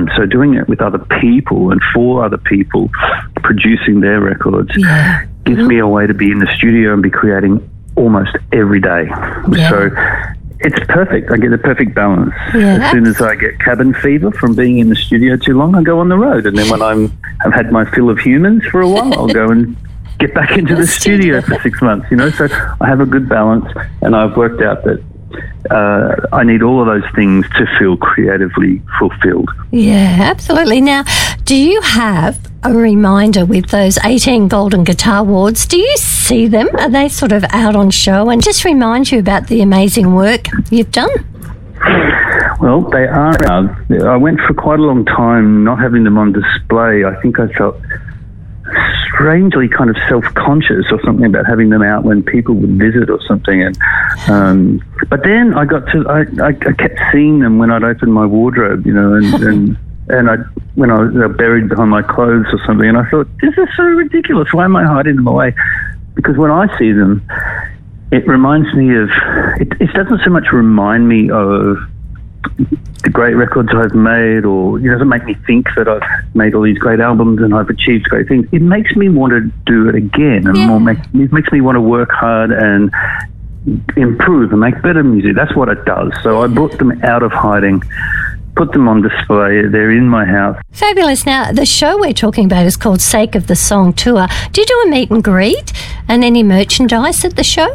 time. So doing it with other people and for other people, producing their records, gives me a way to be in the studio and be creating almost every day. Yeah. So it's perfect. I get the perfect balance. Yeah. As soon as I get cabin fever from being in the studio too long, I go on the road. And then when I've had my fill of humans for a while, I'll go and get back into the studio for 6 months, So I have a good balance, and I've worked out that I need all of those things to feel creatively fulfilled. Yeah, absolutely. Now, do you have a reminder with those 18 Golden Guitar Awards? Do you see them? Are they sort of out on show and just remind you about the amazing work you've done? Well, they are. I went for quite a long time not having them on display. I think I felt strangely kind of self-conscious or something about having them out when people would visit or something. And but then I kept seeing them when I'd open my wardrobe, and when I was buried behind my clothes or something, and I thought, this is so ridiculous. Why am I hiding them away? Because when I see them, it reminds me of. It doesn't so much remind me of the great records I've made, or it doesn't make me think that I've made all these great albums and I've achieved great things. It makes me want to do it again, and it makes me want to work hard and improve and make better music. That's what it does. So I brought them out of hiding, put them on display. They're in my house. Fabulous. Now, the show we're talking about is called Sake of the Song Tour. Do you do a meet and greet and any merchandise at the show?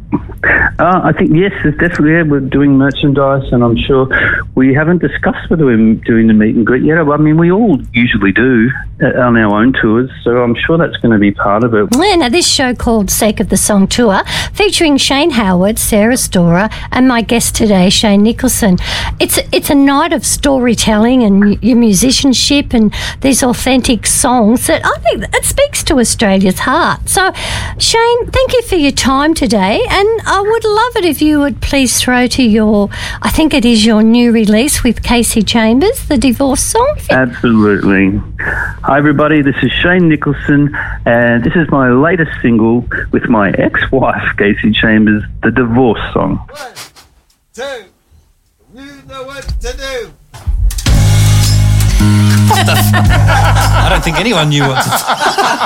I think, yes, there's definitely, we're doing merchandise, and I'm sure we haven't discussed whether we're doing the meet and greet yet. I mean, we all usually do on our own tours, so I'm sure that's going to be part of it. Yeah, now this show called Sake of the Song Tour, featuring Shane Howard, Sarah Storer, and my guest today, Shane Nicholson. It's a night of storytelling and your musicianship and these authentic songs that I think it speaks to Australia's heart. So, Shane, thank you for your time today, and I would love it if you would please throw to your, I think it is your new release with Kasey Chambers, the divorce song. Absolutely. Hi everybody, this is Shane Nicholson, and this is my latest single with my ex-wife, Kasey Chambers, the divorce song. 1, 2, you know what to do. I don't think anyone knew what to do.